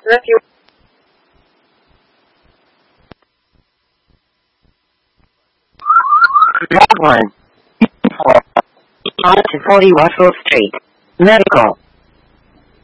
Refuge. Log 1. On to 40 Russell Street. Medical.